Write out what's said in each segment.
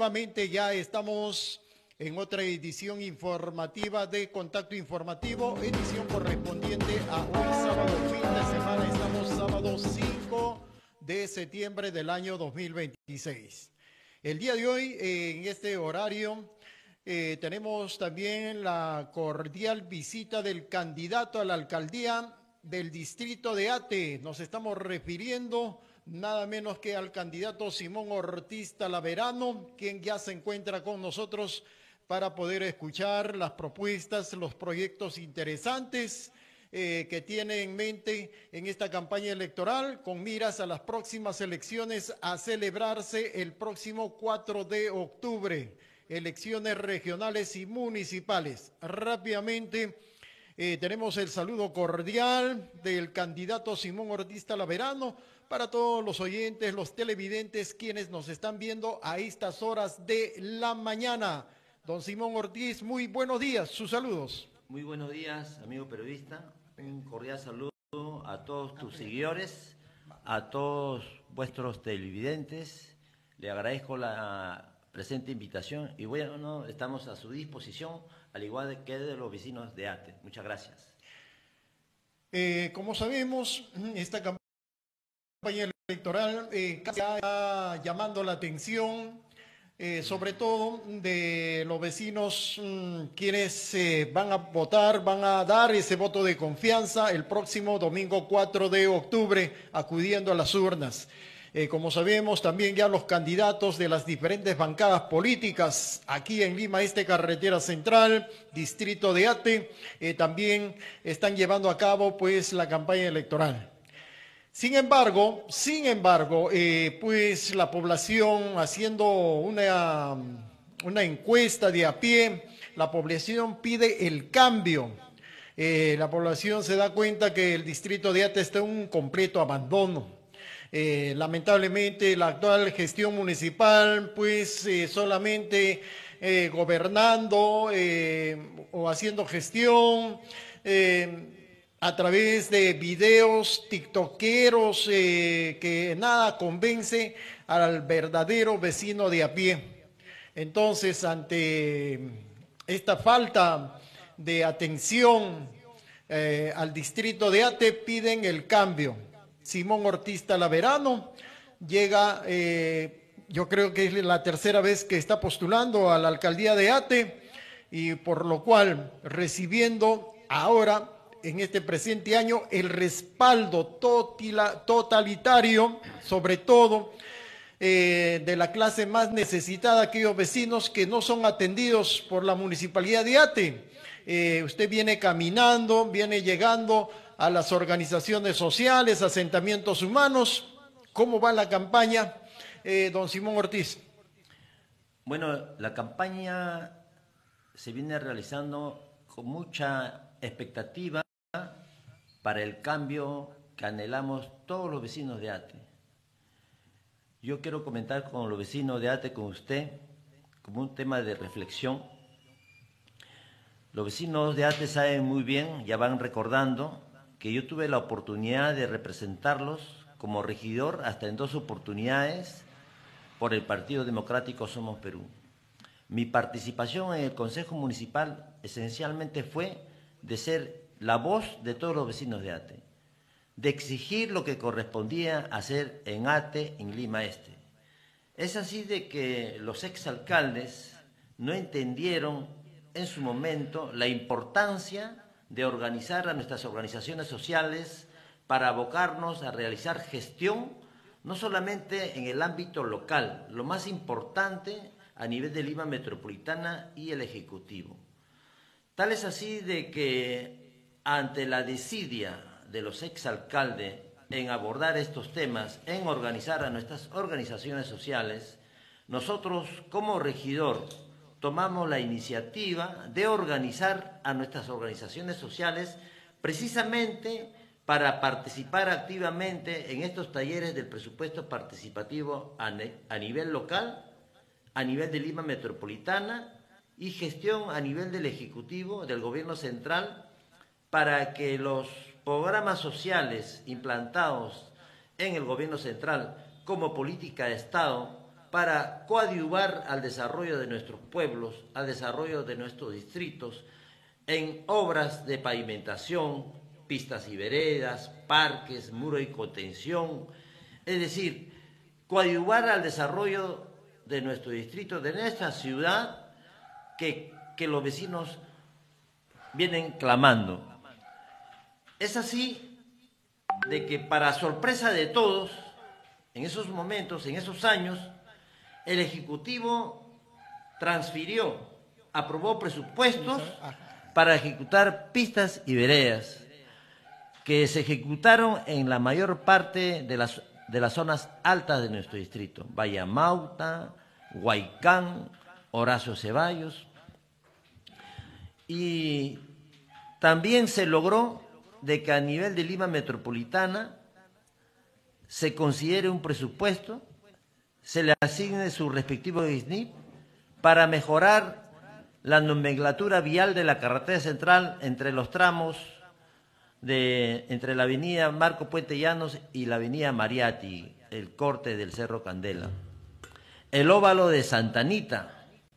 efectivamente ya estamos en otra edición informativa de Contacto Informativo, edición correspondiente a hoy sábado, fin de semana. Estamos sábado 5 de septiembre del año 2026. El día de hoy, en este horario, tenemos también la cordial visita del candidato a la alcaldía del distrito de Ate. Nos estamos refiriendo nada menos que al candidato Simón Ortiz Talaverano, quien ya se encuentra con nosotros para poder escuchar las propuestas, los proyectos interesantes que tiene en mente en esta campaña electoral, con miras a las próximas elecciones a celebrarse el próximo 4 de octubre, elecciones regionales y municipales. Rápidamente tenemos el saludo cordial del candidato Simón Ortiz Talaverano para todos los oyentes, los televidentes, quienes nos están viendo a estas horas de la mañana. Don Simón Ortiz, muy buenos días, sus saludos. Muy buenos días, amigo periodista. Un cordial saludo a todos tus seguidores, a todos vuestros televidentes. Le agradezco la presente invitación y bueno, estamos a su disposición, al igual que de los vecinos de Ate. Muchas gracias. Como sabemos, esta campaña electoral está llamando la atención, sobre todo de los vecinos quienes van a votar, van a dar ese voto de confianza el próximo domingo 4 de octubre, acudiendo a las urnas. Como sabemos, también ya los candidatos de las diferentes bancadas políticas aquí en Lima Este, Carretera Central, distrito de Ate, también están llevando a cabo pues la campaña electoral. Sin embargo, pues la población, haciendo una encuesta de a pie, la población pide el cambio. La población se da cuenta que el distrito de Ate está en un completo abandono. Lamentablemente, la actual gestión municipal, pues solamente gobernando o haciendo gestión, a través de videos tiktokeros que nada convence al verdadero vecino de a pie. Entonces, ante esta falta de atención al distrito de Ate, piden el cambio. Simón Ortiz Talaverano llega, yo creo que es la tercera vez que está postulando a la alcaldía de Ate, y por lo cual recibiendo ahora en este presente año el respaldo totalitario, sobre todo de la clase más necesitada, aquellos vecinos que no son atendidos por la municipalidad de Ate. Usted viene caminando, viene llegando a las organizaciones sociales, asentamientos humanos. ¿Cómo va la campaña, don Simón Ortiz? Bueno, la campaña se viene realizando con mucha expectativa para el cambio que anhelamos todos los vecinos de Ate. Yo quiero comentar con los vecinos de Ate, con usted, como un tema de reflexión. Los vecinos de Ate saben muy bien, ya van recordando, que yo tuve la oportunidad de representarlos como regidor hasta en 2 oportunidades por el Partido Democrático Somos Perú. Mi participación en el Consejo Municipal esencialmente fue de ser la voz de todos los vecinos de Ate, de exigir lo que correspondía hacer en Ate, en Lima Este. Es así de que los exalcaldes no entendieron en su momento la importancia de organizar a nuestras organizaciones sociales para abocarnos a realizar gestión, no solamente en el ámbito local, lo más importante a nivel de Lima Metropolitana y el Ejecutivo. Tal es así de que ante la desidia de los exalcaldes en abordar estos temas, en organizar a nuestras organizaciones sociales, nosotros como regidor tomamos la iniciativa de organizar a nuestras organizaciones sociales precisamente para participar activamente en estos talleres del presupuesto participativo a nivel local, a nivel de Lima Metropolitana y gestión a nivel del Ejecutivo, del Gobierno Central, para que los programas sociales implantados en el Gobierno Central como política de Estado para coadyuvar al desarrollo de nuestros pueblos, al desarrollo de nuestros distritos, en obras de pavimentación, pistas y veredas, parques, muro y contención, es decir, coadyuvar al desarrollo de nuestro distrito, de nuestra ciudad, que los vecinos vienen clamando. Es así de que, para sorpresa de todos, en esos momentos, en esos años, el Ejecutivo transfirió, aprobó presupuestos para ejecutar pistas y veredas, que se ejecutaron en la mayor parte de las zonas altas de nuestro distrito: Vallamauta, Huaycán, Horacio Ceballos. Y también se logró de que a nivel de Lima Metropolitana se considere un presupuesto, se le asigne su respectivo SNIP para mejorar la nomenclatura vial de la carretera central entre los tramos entre la avenida Marco Puente Llanos y la avenida Mariatti, el corte del Cerro Candela. El óvalo de Santa Anita,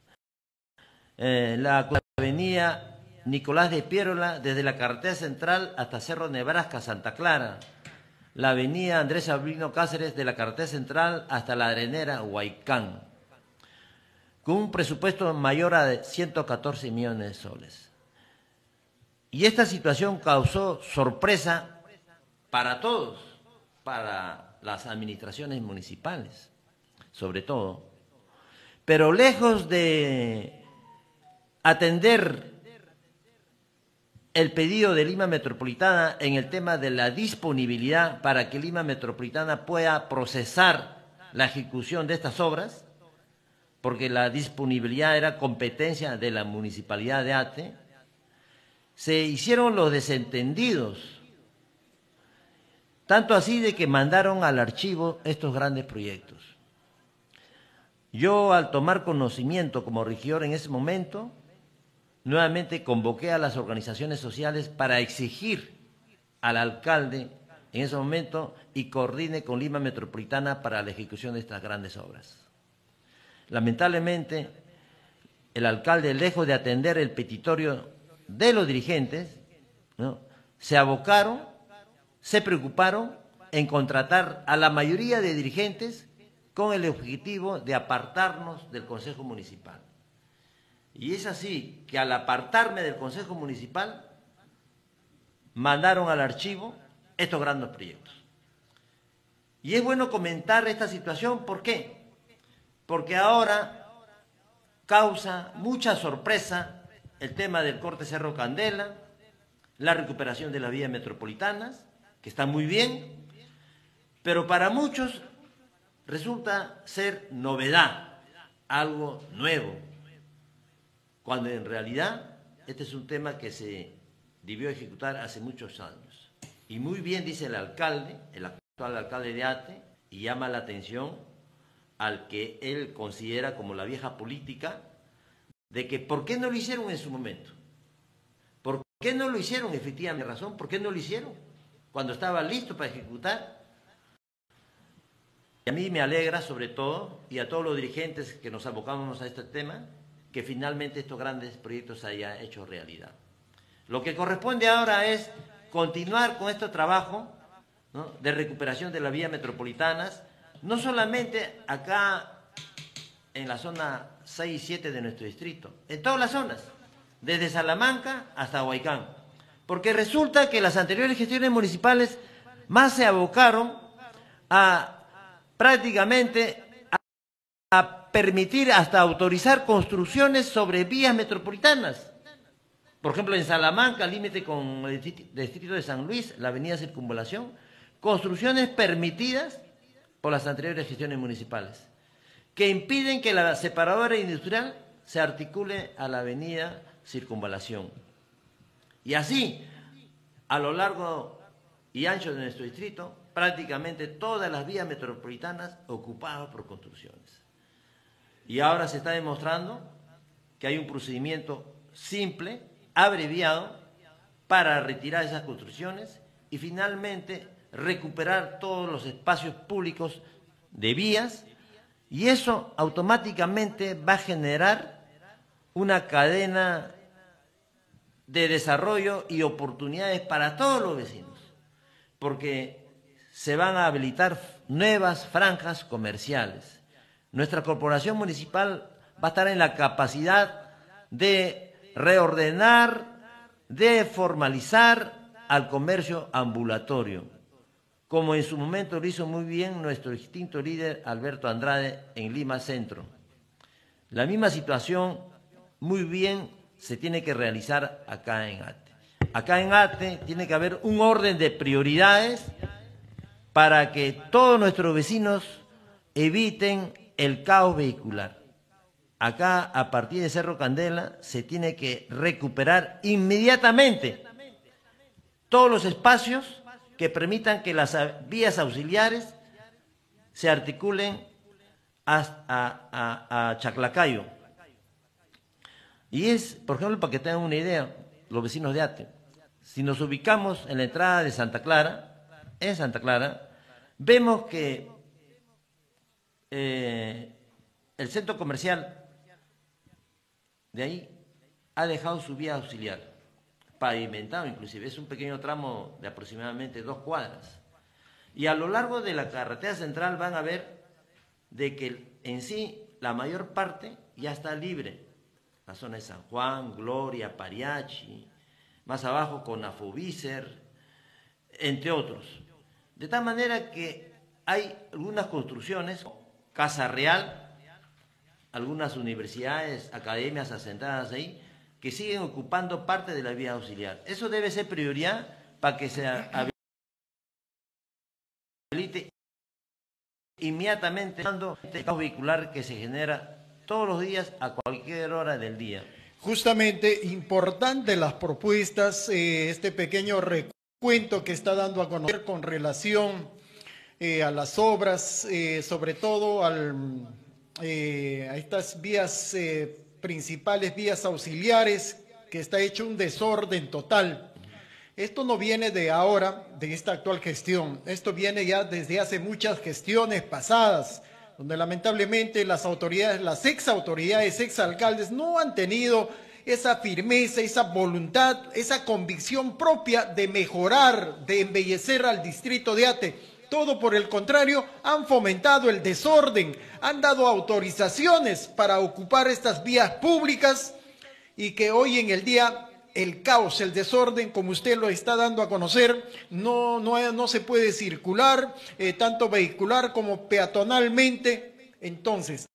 la avenida Nicolás de Piérola, desde la carretera central hasta Cerro Nebraska, Santa Clara. La avenida Andrés Sabino Cáceres, de la carretera central hasta la Arenera, Huaycán, con un presupuesto mayor a 114 millones de soles. Y esta situación causó sorpresa para todos, para las administraciones municipales, sobre todo. Pero lejos de atender el pedido de Lima Metropolitana en el tema de la disponibilidad para que Lima Metropolitana pueda procesar la ejecución de estas obras, porque la disponibilidad era competencia de la Municipalidad de Ate, se hicieron los desentendidos, tanto así de que mandaron al archivo estos grandes proyectos. Yo, al tomar conocimiento como regidor en ese momento, nuevamente convoqué a las organizaciones sociales para exigir al alcalde en ese momento y coordine con Lima Metropolitana para la ejecución de estas grandes obras. Lamentablemente, el alcalde, lejos de atender el petitorio de los dirigentes, ¿no?, se abocaron, se preocuparon en contratar a la mayoría de dirigentes con el objetivo de apartarnos del Consejo Municipal. Y es así que, al apartarme del Consejo Municipal, mandaron al archivo estos grandes proyectos. Y es bueno comentar esta situación, ¿por qué? Porque ahora causa mucha sorpresa el tema del corte Cerro Candela, la recuperación de las vías metropolitanas, que está muy bien, pero para muchos resulta ser novedad, algo nuevo, cuando en realidad este es un tema que se debió ejecutar hace muchos años. Y muy bien dice el alcalde, el actual alcalde de Ate, y llama la atención al que él considera como la vieja política, de que ¿por qué no lo hicieron en su momento? ¿Por qué no lo hicieron? Efectivamente, razón, ¿por qué no lo hicieron cuando estaba listo para ejecutar? Y a mí me alegra, sobre todo, y a todos los dirigentes que nos abocamos a este tema, que finalmente estos grandes proyectos se hayan hecho realidad. Lo que corresponde ahora es continuar con este trabajo, ¿no?, de recuperación de las vías metropolitanas, no solamente acá en la zona 6 y 7 de nuestro distrito, en todas las zonas, desde Salamanca hasta Huaycán, porque resulta que las anteriores gestiones municipales más se abocaron a prácticamente a permitir, hasta autorizar construcciones sobre vías metropolitanas. Por ejemplo, en Salamanca, límite con el distrito de San Luis, la avenida Circunvalación, construcciones permitidas por las anteriores gestiones municipales, que impiden que la separadora industrial se articule a la avenida Circunvalación. Y así, a lo largo y ancho de nuestro distrito, prácticamente todas las vías metropolitanas ocupadas por construcciones. Y ahora se está demostrando que hay un procedimiento simple, abreviado, para retirar esas construcciones y finalmente recuperar todos los espacios públicos de vías Y eso automáticamente va a generar una cadena de desarrollo y oportunidades para todos los vecinos, porque se van a habilitar nuevas franjas comerciales. Nuestra corporación municipal va a estar en la capacidad de reordenar, de formalizar al comercio ambulatorio, como en su momento lo hizo muy bien nuestro distinto líder Alberto Andrade en Lima Centro. La misma situación muy bien se tiene que realizar acá en Ate. Acá en Ate tiene que haber un orden de prioridades para que todos nuestros vecinos eviten el caos vehicular. Acá, a partir de Cerro Candela, se tiene que recuperar inmediatamente todos los espacios que permitan que las vías auxiliares se articulen a Chaclacayo. Y es, por ejemplo, para que tengan una idea, los vecinos de Ate, si nos ubicamos en la entrada de Santa Clara, en Santa Clara, vemos que el centro comercial de ahí ha dejado su vía auxiliar, pavimentado inclusive, es un pequeño tramo de aproximadamente 2 cuadras. Y a lo largo de la carretera central van a ver de que en sí la mayor parte ya está libre. La zona de San Juan, Gloria, Pariachi, más abajo Conafobícer, entre otros. De tal manera que hay algunas construcciones, Casa Real, algunas universidades, academias asentadas ahí, que siguen ocupando parte de la vía auxiliar. Eso debe ser prioridad para que se habilite inmediatamente el caos vehicular que se genera todos los días a cualquier hora del día. Justamente importante las propuestas, este pequeño recuento que está dando a conocer con relación a las obras, sobre todo a estas vías principales, vías auxiliares, que está hecho un desorden total. Esto no viene de ahora, de esta actual gestión, esto viene ya desde hace muchas gestiones pasadas, donde lamentablemente las autoridades, las exautoridades, exalcaldes no han tenido esa firmeza, esa voluntad, esa convicción propia de mejorar, de embellecer al distrito de Ate. Todo por el contrario, han fomentado el desorden, han dado autorizaciones para ocupar estas vías públicas y que hoy en el día el caos, el desorden, como usted lo está dando a conocer, no se puede circular, tanto vehicular como peatonalmente. Entonces,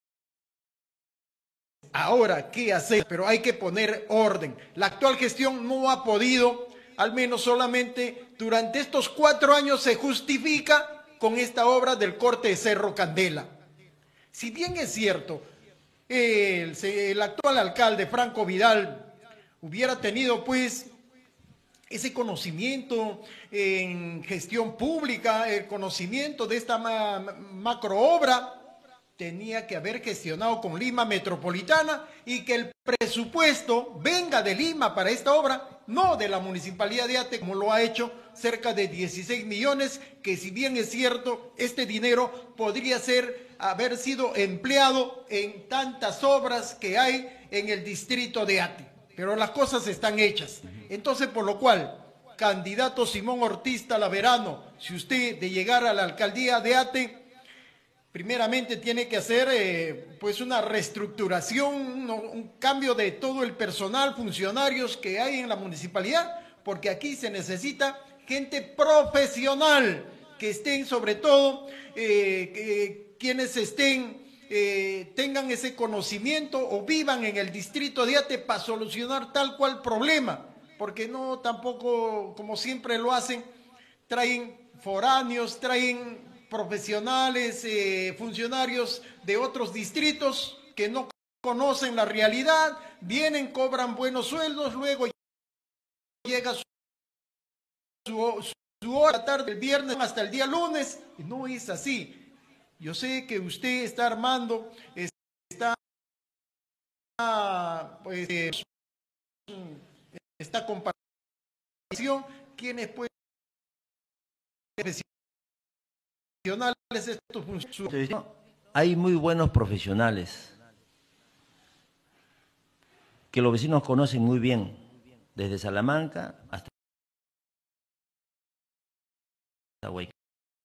ahora, ¿qué hacer? Pero hay que poner orden. La actual gestión no ha podido, al menos solamente durante estos 4 años se justifica con esta obra del corte de Cerro Candela. Si bien es cierto, el actual alcalde Franco Vidal hubiera tenido pues ese conocimiento en gestión pública, el conocimiento de esta macro obra, tenía que haber gestionado con Lima Metropolitana y que el presupuesto venga de Lima para esta obra, no de la Municipalidad de Ate, como lo ha hecho, cerca de 16 millones, que si bien es cierto, este dinero podría haber sido empleado en tantas obras que hay en el distrito de Ate. Pero las cosas están hechas. Entonces, por lo cual, candidato Simón Ortiz Talaverano, si usted de llegar a la alcaldía de Ate, primeramente tiene que hacer pues una reestructuración, un cambio de todo el personal, funcionarios que hay en la municipalidad, porque aquí se necesita gente profesional, que estén sobre todo, quienes estén tengan ese conocimiento o vivan en el distrito de Ate para solucionar tal cual problema, porque no tampoco, como siempre lo hacen, traen foráneos, traen profesionales, funcionarios de otros distritos que no conocen la realidad, vienen, cobran buenos sueldos, luego llega su hora tarde, el viernes hasta el día lunes, y no es así. Yo sé que usted está armando, está pues esta comparación, quienes pueden profesionales estos funcionarios. hay muy buenos profesionales que los vecinos conocen muy bien, desde Salamanca hasta Huaycán.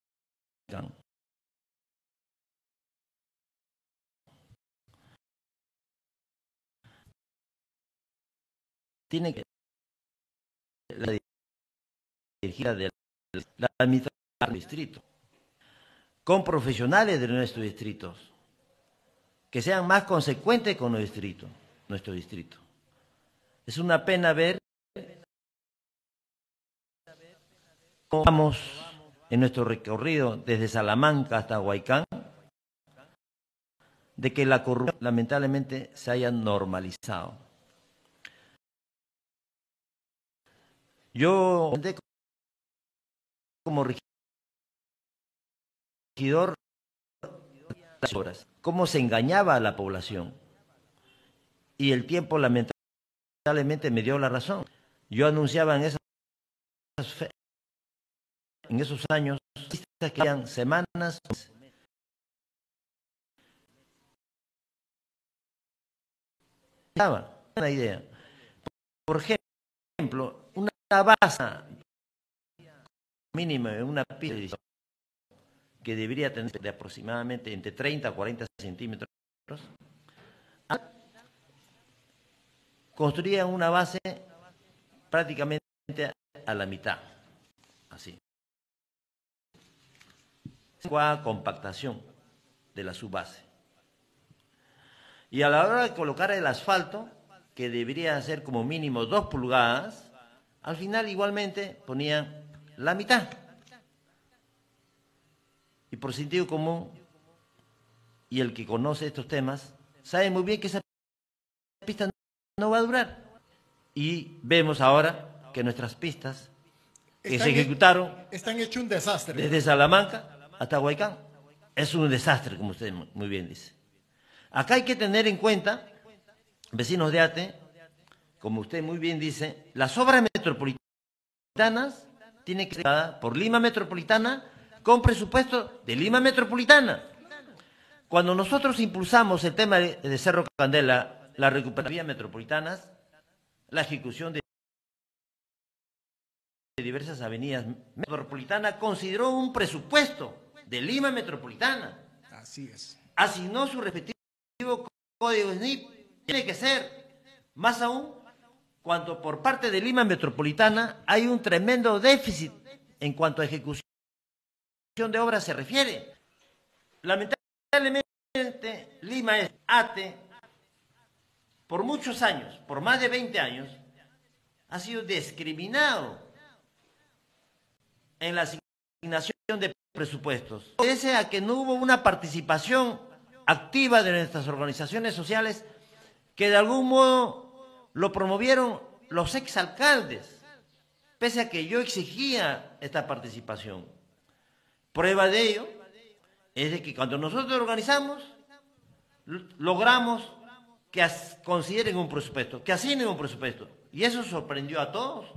Tiene que la dirigida de la administración del distrito, con profesionales de nuestros distritos, que sean más consecuentes con nuestro distrito. Es una pena ver cómo vamos en nuestro recorrido desde Salamanca hasta Huaycán, de que la corrupción lamentablemente se haya normalizado. Yo como regidor las obras, cómo se engañaba a la población, y el tiempo lamentablemente me dio la razón. Yo anunciaba en esos años que eran semanas, una idea. Por ejemplo, una base mínima en una pista que debería tener de aproximadamente entre 30 a 40 centímetros, construían una base prácticamente a la mitad, así. Compactación de la subbase. Y a la hora de colocar el asfalto, que debería ser como mínimo 2 pulgadas, al final igualmente ponían la mitad. Y por sentido común, y el que conoce estos temas, sabe muy bien que esa pista no va a durar. Y vemos ahora que nuestras pistas que se ejecutaron están hechos un desastre. Desde Salamanca hasta Huaycán. Es un desastre, como usted muy bien dice. Acá hay que tener en cuenta, vecinos de Ate, como usted muy bien dice, las obras metropolitanas tienen que ser dadas por Lima Metropolitana con presupuesto de Lima Metropolitana. Cuando nosotros impulsamos el tema de Cerro Candela, la recuperación de vías metropolitanas, la ejecución de diversas avenidas metropolitanas, consideró un presupuesto de Lima Metropolitana. Así es. Asignó su respectivo código SNIP. Tiene que ser, más aún, cuando por parte de Lima Metropolitana hay un tremendo déficit en cuanto a ejecución de obras se refiere. Lamentablemente, Lima es Ate, por muchos años, por más de 20 años, ha sido discriminado en la asignación de presupuestos. Pese a que no hubo una participación activa de nuestras organizaciones sociales que de algún modo lo promovieron los exalcaldes, pese a que yo exigía esta participación. Prueba de ello es de que cuando nosotros organizamos, logramos que consideren un presupuesto, que asignen un presupuesto. Y eso sorprendió a todos.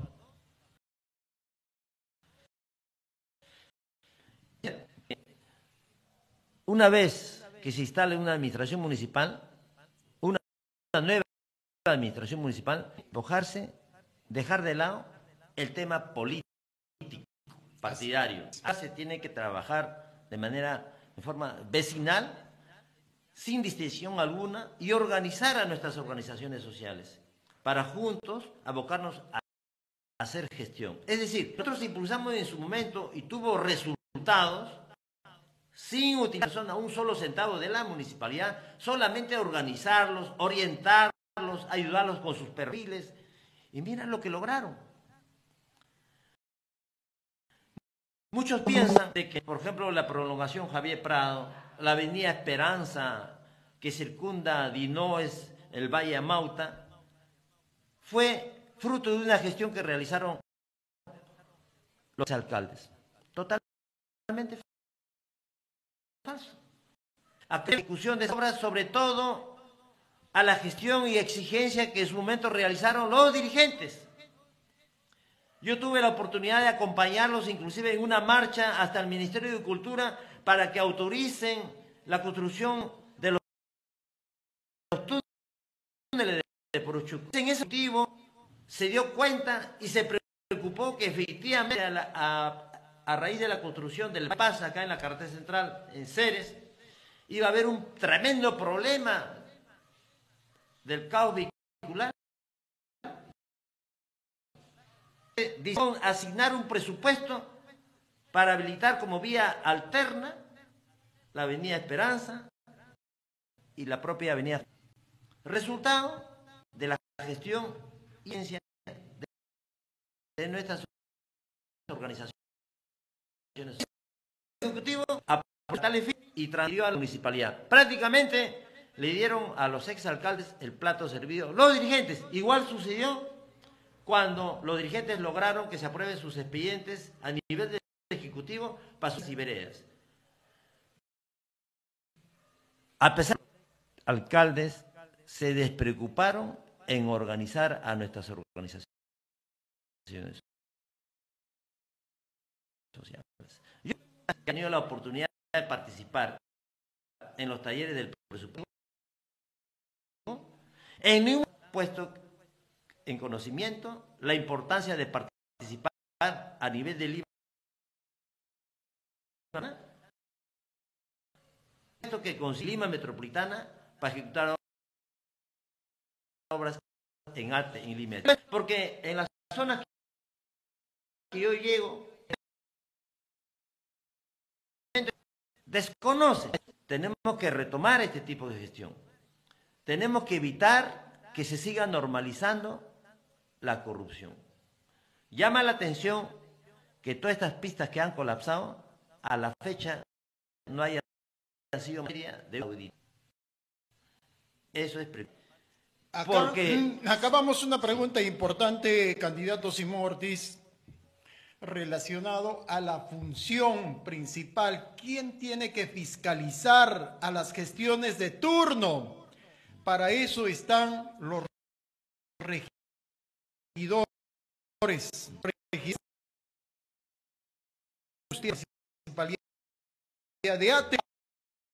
Una vez que se instale una administración municipal, una nueva administración municipal, dejar de lado el tema político, partidario. Se tiene que trabajar de forma vecinal, sin distinción alguna, y organizar a nuestras organizaciones sociales para juntos abocarnos a hacer gestión. Es decir, nosotros impulsamos en su momento y tuvo resultados sin utilizar a un solo centavo de la municipalidad, solamente organizarlos, orientarlos, ayudarlos con sus perfiles, y mira lo que lograron. Muchos piensan de que, por ejemplo, la prolongación Javier Prado, la avenida Esperanza, que circunda Dinoes, el Valle Amauta, fue fruto de una gestión que realizaron los alcaldes. Totalmente falso. A la ejecución de obras, sobre todo a la gestión y exigencia que en su momento realizaron los dirigentes. Yo tuve la oportunidad de acompañarlos inclusive en una marcha hasta el Ministerio de Cultura para que autoricen la construcción de los túneles de Puruchuco. En ese motivo se dio cuenta y se preocupó que efectivamente a raíz de la construcción del bypass acá en la carretera central, en Ceres, iba a haber un tremendo problema del caos vehicular. Decidieron asignar un presupuesto para habilitar como vía alterna la avenida Esperanza y la propia avenida. Resultado de la gestión y ciencia de nuestras organizaciones. El Ejecutivo aportó tal fin y transfirió a la municipalidad. Prácticamente le dieron a los exalcaldes el plato servido. Los dirigentes, igual sucedió cuando los dirigentes lograron que se aprueben sus expedientes a nivel del Ejecutivo para sus veredas. A pesar de que los alcaldes se despreocuparon en organizar a nuestras organizaciones sociales. Yo he tenido la oportunidad de participar en los talleres del presupuesto. En ningún puesto en conocimiento la importancia de participar a nivel del IVA. Esto que con Lima Metropolitana para ejecutar obras en arte en Lima. Porque en las zonas que yo llego desconoce. Tenemos que retomar este tipo de gestión. Tenemos que evitar que se siga normalizando la corrupción. Llama la atención que todas estas pistas que han colapsado a la fecha no haya sido materia de auditoría. Eso es porque acabamos una pregunta importante, candidato Simón Ortiz, relacionado a la función principal. ¿Quién tiene que fiscalizar a las gestiones de turno? Para eso están los regidores, justicia, municipalidad de Ate,